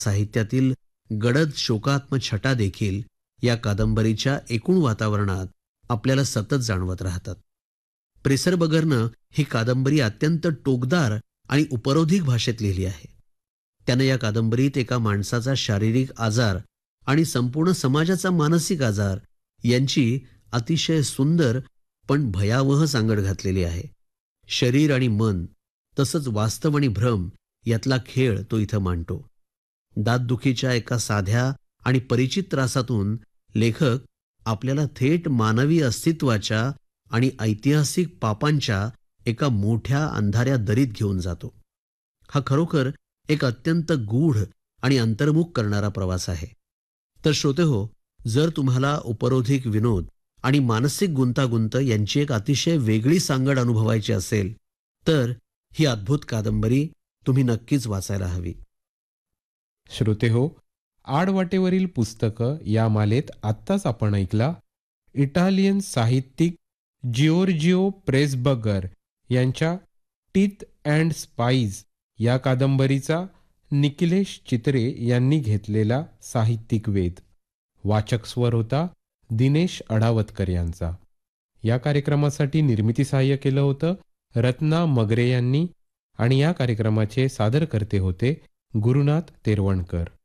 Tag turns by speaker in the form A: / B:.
A: साहित्यातील गडद शोकात्म छटा देखील या कादंबरीच्या एकूण वातावरणात आपल्याला सतत जाणवत राहतात. प्रेसरबर्गरनं ही कादंबरी अत्यंत टोकदार आणि उपरोधिक भाषेत लिहिली आहे. त्यानं या कादंबरीत एका माणसाचा शारीरिक आजार आणि संपूर्ण समाजाचा मानसिक आजार यांची अतिशय सुंदर पण भयावह सांगड घातलेली आहे. शरीर आणि मन तसंच वास्तव आणि भ्रम यातला खेळ तो इथं मांडतो. दातदुखीच्या एका साध्या आणि परिचित त्रासातून लेखक आपल्याला थेट मानवी अस्तित्वाच्या आणि ऐतिहासिक पापांच्या एका मोठ्या अंधाऱ्या दरीत घेऊन जातो. हा खरोखर एक अत्यंत गूढ आणि अंतर्मुख करणारा प्रवास आहे. तर श्रोतेहो, जर तुम्हाला उपरोधिक विनोद आणि मानसिक गुंतागुंत यांची एक अतिशय वेगळी सांगड अनुभवायची असेल तर ही अद्भुत कादंबरी तुम्ही नक्कीच वाचायला हवी.
B: श्रोतेहो, आडवाटेवरील पुस्तकं या मालेत आत्ताच आपण ऐकला इटालियन साहित्यिक जिओर्जिओ प्रेसबर्गर यांच्या टीथ अँड स्पाईज या कादंबरीचा निखिलेश चित्रे यांनी घेतलेला साहित्यिक वेध. वाचक स्वर होता दिनेश अडावतकर यांचा. या कार्यक्रमासाठी निर्मिती सहाय्य केलं होतं रत्ना मगरे यांनी आणि या कार्यक्रमाचे सादरकर्ते होते गुरुनाथ तेरवणकर.